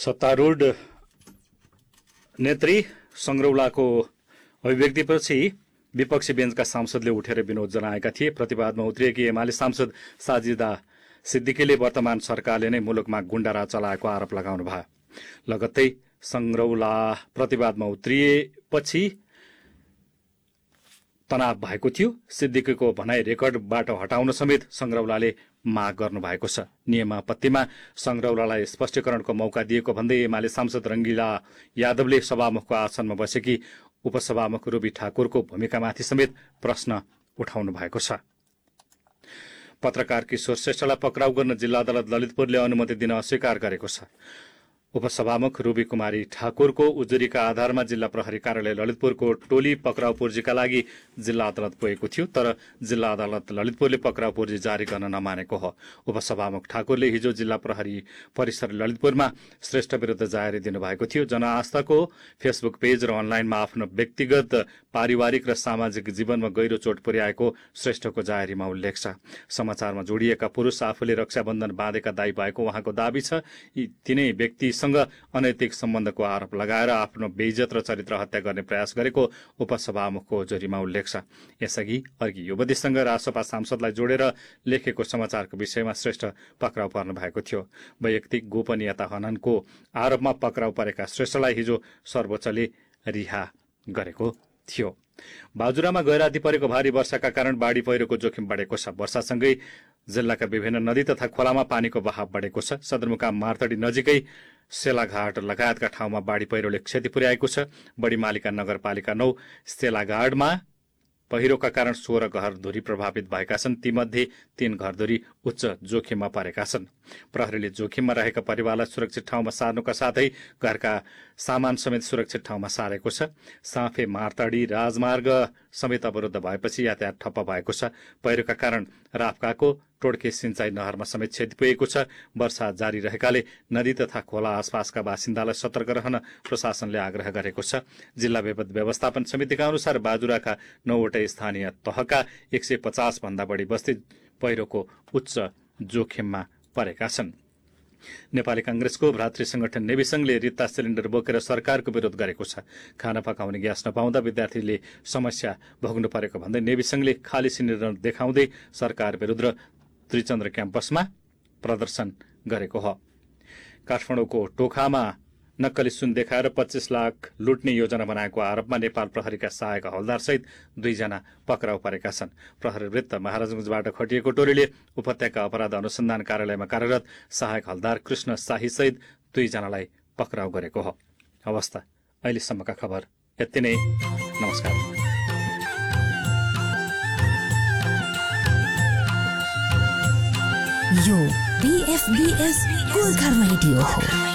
सत्तारूढ नेत्री संग्रौलाको अभिव्यक्तिपछि विपक्षी बेन्चका सांसदले उठेर विरोध जनाएका थिए। प्रतिवादमा उत्रिएकी एमाले सांसद साजिदा सिद्दिकीले वर्तमान सरकारले नै मुलुकमा गुण्डाराज चलाएको आरोप लगाउनु भयो। लगत्तै संग्रौला प्रतिवादमा उत्रिएपछि तनाव भएको थियो। सिद्दिकीको भनाई रेकर्डबाट हटाउन समेत संग्रौलाले माग गर्नु भएको छ। नियमापत्तिमा संग्रौलालाई स्पष्टीकरणको मौका दिएको भन्दै एमाले सांसद रंगिला यादवले सभामुखको आसनमा बसेकी उपसभामुख रूबी ठाकुरको भूमिकामाथि समेत प्रश्न उठाउनु भएको छ। पत्रकार किशोर श्रेष्ठलाई पक्राउ गर्न जिल्ला अदालत ललितपुरले अनुमति दिन अस्वीकार गरेको छ। उपसभामुख रूबी कुमारी ठाकुरको उजुरीका आधारमा जिल्ला प्रहरी कार्यालय ललितपुरको टोली पक्राउ पूर्जीका लागि जिल्ला अदालत पुगेको थियो, तर जिल्ला अदालत ललितपुरले पक्राउ पूर्जी जारी गर्न नमानेको हो। उपसभामुख ठाकुरले हिजो जिल्ला प्रहरी परिसर ललितपुरमा श्रेष्ठ विरुद्ध जाहेरी दिनुभएको थियो। जनआस्थाको फेसबुक पेज र अनलाइनमा आफ्नो व्यक्तिगत, पारिवारिक र सामाजिक जीवनमा गहिरो चोट पुर्याएको श्रेष्ठको जाहेरीमा उल्लेख छ। समाचारमा जोडिएका पुरुष आफूले रक्षाबन्धन बाँधेका दाई भएको उहाँको दावी छ। यी तीनै व्यक्ति अनैतिक सम्बन्धको आरोप लगाएर आफ्नो बेइज्जत र चरित्र हत्या गर्ने प्रयास गरेको उपसभामुखको उजुरीमा उल्लेख छ। यसअघि अर्की युवतीसँग रासपा सांसदलाई जोडेर लेखेको समाचारको विषयमा श्रेष्ठ पक्राउ पर्नु भएको थियो। वैयक्तिक गोपनीयता हननको आरोपमा पक्राउ परेका श्रेष्ठलाई हिजो सर्वोच्चले रिहा गरेको थियो। बाजुरामा गैराती परेको भारी वर्षाका कारण बाढी पहिरोको जोखिम बढेको छ। वर्षासँगै जिल्लाका विभिन्न नदी तथा खोलामा पानीको बहाव बढेको छ। सदरमुकाम मार्तडी नजिकै सेलाघाट लगायतका ठाउँमा बाढी पहिरोले क्षति पुर्याएको छ। बढीमालिका नगरपालिका 9 सेलाघाटमा पहिरोका कारण 16 घरधुरी प्रभावित भएका छन्। तीमध्ये 3 घरधुरी उच्च जोखिममा परेका छन्। प्रहरीले जोखिममा रहेका परिवारलाई सुरक्षित ठाउँमा सार्नुका साथै घरका सामान समेत सुरक्षित ठाउँमा सारेको छ। साँफे मार्तडी राजमार्ग समेत अवरुद्ध भएपछि यातायात ठप्प भएको छ। पहिरोका कारण राफकाको टोड्के सिंचाई नहरमा समेत क्षति पुगेको छ। वर्षा जारी रहेकाले नदी तथा खोला आसपासका बासिन्दालाई सतर्क रहन प्रशासनले आग्रह गरेको छ। जिल्ला विपद व्यवस्थापन समितिका अनुसार बाजुराका 9वटै स्थानीय तहका 150 भन्दा बढी बस्ती पहिरोको उच्च जोखिममा परेका छन्। नेपाली कांग्रेसको भ्रातृ संगठन नेवी संघले रित्ता सिलिण्डर बोकेर सरकारको विरोध गरेको छ। खाना पकाउने ग्यास नपाउँदा विद्यार्थीले समस्या भोग्नु परेको भन्दै नेवी संघले खाली सिलिण्डर देखाउँदै सरकार विरुद्ध त्रिचन्द्र क्याम्पसमा प्रदर्शन गरेको हो। काठमाडौँको टोखामा नक्कली सुन देखाएर 25 लाख लुट्ने योजना बनाएको आरोपमा नेपाल प्रहरीका सहायक हवलदार सहित 2 जना पक्राउ परेका छन्। प्रहरी वृत्त महाराजगंजबाट खटिएको टोलीले उपत्यका अपराध अनुसन्धान कार्यालयमा कार्यरत सहायक हवलदार कृष्ण शाही सहित 2 जनालाई पक्राउ गरेको हो। अवस्था अहिलेसम्मका खबर यति नै। नमस्कार। यो BFBS गोर्खा रेडियो हो।